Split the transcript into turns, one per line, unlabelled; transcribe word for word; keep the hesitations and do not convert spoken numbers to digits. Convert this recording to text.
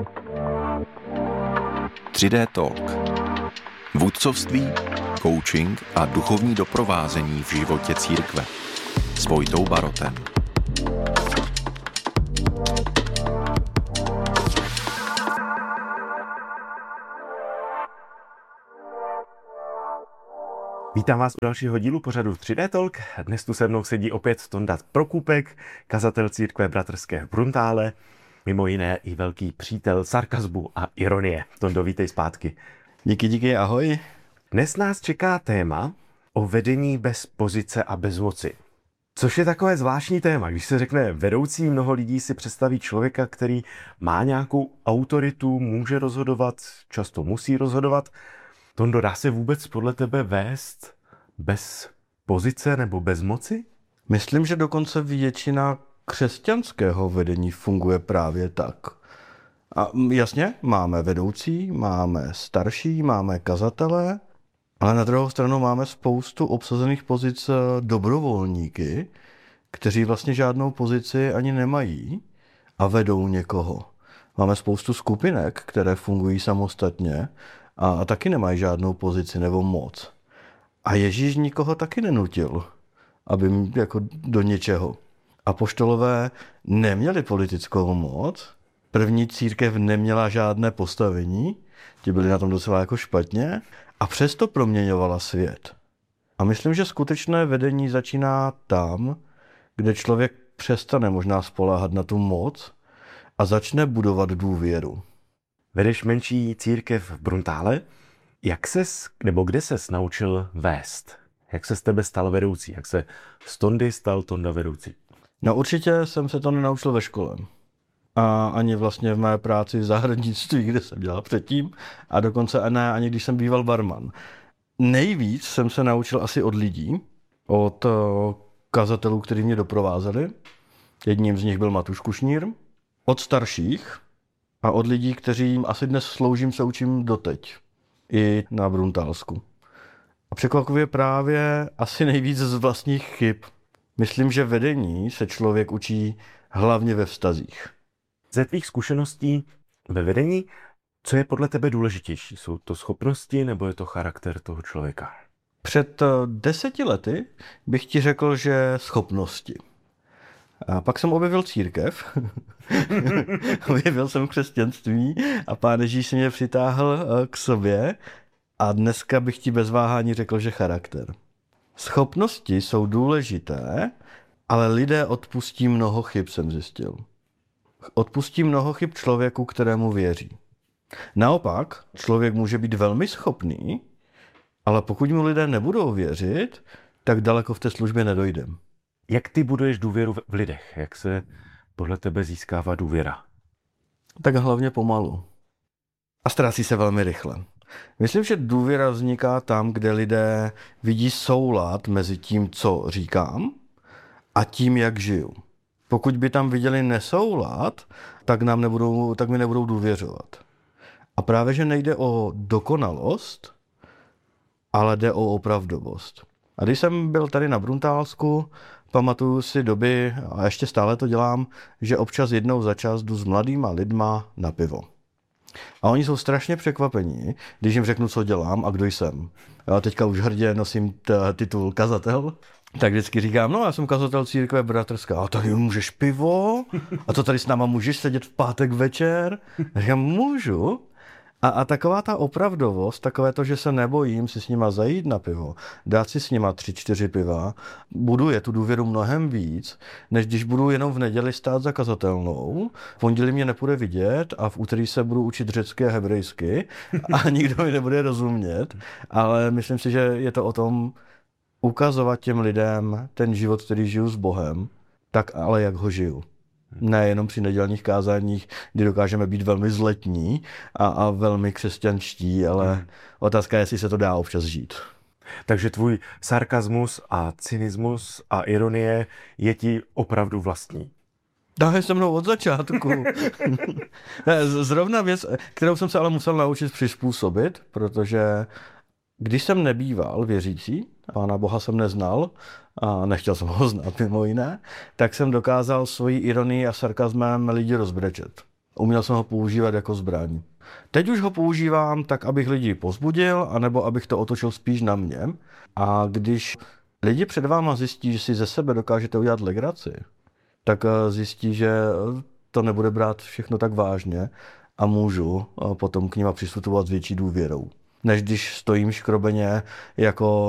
tři dé Talk. Vůdcovství, coaching a duchovní doprovázení v životě církve. S Vojtou Barotem.
Vítám vás u dalšího dílu pořadu tři dé Talk. Dnes tu se mnou sedí opět Tonda Prokupek, kazatel církve bratrské v Bruntále, mimo jiné i velký přítel sarkazmu a ironie. Tondo, vítej zpátky.
Díky, díky, ahoj.
Dnes nás čeká téma o vedení bez pozice a bez moci. Což je takové zvláštní téma. Když se řekne vedoucí, mnoho lidí si představí člověka, který má nějakou autoritu, může rozhodovat, často musí rozhodovat. Tondo, dá se vůbec podle tebe vést bez pozice nebo bez moci?
Myslím, že dokonce většina křesťanského vedení funguje právě tak. A jasně, máme vedoucí, máme starší, máme kazatele, ale na druhou stranu máme spoustu obsazených pozic dobrovolníky, kteří vlastně žádnou pozici ani nemají a vedou někoho. Máme spoustu skupinek, které fungují samostatně a taky nemají žádnou pozici nebo moc. A Ježíš nikoho taky nenutil, aby jako do něčeho. Apoštolové neměli politickou moc, první církev neměla žádné postavení, ti byli na tom docela jako špatně, a přesto proměňovala svět. A myslím, že skutečné vedení začíná tam, kde člověk přestane možná spoléhat na tu moc a začne budovat důvěru.
Vedeš menší církev v Bruntále. Jak ses, nebo kde ses naučil vést? Jak se z tebe stal vedoucí? Jak se z Tondy stal Tonda vedoucí?
No určitě jsem se to nenaučil ve škole. A ani vlastně v mé práci v zahradnictví, kde jsem dělal předtím. A dokonce ne, ani když jsem býval barman. Nejvíc jsem se naučil asi od lidí, od kazatelů, kteří mě doprovázeli. Jedním z nich byl Matuš Kušnýr. Od starších a od lidí, kteřím asi dnes sloužím, se učím doteď. I na Bruntálsku. A překvapivě právě asi nejvíc z vlastních chyb. Myslím, že vedení se člověk učí hlavně ve vztazích.
Ze tvých zkušeností ve vedení, co je podle tebe důležitější? Jsou to schopnosti nebo je to charakter toho člověka?
Před deseti lety bych ti řekl, že schopnosti. A pak jsem objevil církev, objevil jsem křesťanství a Pán Ježíš se mě přitáhl k sobě a dneska bych ti bez váhání řekl, že charakter. Schopnosti jsou důležité, ale lidé odpustí mnoho chyb, jsem zjistil. Odpustí mnoho chyb člověku, kterému věří. Naopak, člověk může být velmi schopný, ale pokud mu lidé nebudou věřit, tak daleko v té službě nedojdem.
Jak ty buduješ důvěru v lidech? Jak se podle tebe získává důvěra?
Tak hlavně pomalu. A ztrácí se velmi rychle. Myslím, že důvěra vzniká tam, kde lidé vidí soulad mezi tím, co říkám, a tím, jak žiju. Pokud by tam viděli nesoulad, tak, nám nebudou, tak mi nebudou důvěřovat. A právě, že nejde o dokonalost, ale jde o opravdovost. A když jsem byl tady na Bruntálsku, pamatuju si doby, a ještě stále to dělám, že občas jednou za čas jdu s mladýma lidma na pivo. A oni jsou strašně překvapení, když jim řeknu, co dělám a kdo jsem. Já teďka už hrdě nosím t- titul kazatel, tak vždycky říkám, no já jsem kazatel církve bratrská. A tady můžeš pivo? A to tady s náma můžeš sedět v pátek večer? A říkám, můžu. A, a taková ta opravdovost, takové to, že se nebojím si s nima zajít na pivo, dát si s nima tři, čtyři piva, buduje tu důvěru mnohem víc, než když budu jenom v neděli stát za kazatelnou, v pondělí mě nepůjde vidět a v úterý se budu učit řecky a hebrejsky a nikdo mi nebude rozumět. Ale myslím si, že je to o tom ukazovat těm lidem ten život, který žiju s Bohem, tak ale jak ho žiju. Ne jenom při nedělních kázáních, kdy dokážeme být velmi zletní a, a velmi křesťanští, ale hmm. otázka je, jestli se to dá občas žít.
Takže tvůj sarkazmus a cynismus a ironie je ti opravdu vlastní.
Dáme se mnou od začátku. Zrovna věc, kterou jsem se ale musel naučit přizpůsobit, protože když jsem nebýval věřící, Pána Boha jsem neznal a nechtěl jsem ho znát mimo jiné, tak jsem dokázal svojí ironii a sarkazmem lidi rozbrečet. Uměl jsem ho používat jako zbraň. Teď už ho používám tak, abych lidi povzbudil, anebo abych to otočil spíš na mě. A když lidi před váma zjistí, že si ze sebe dokážete udělat legraci, tak zjistí, že to nebude brát všechno tak vážně a můžu potom k nima přistupovat s větší důvěrou. Než když stojím škrobeně jako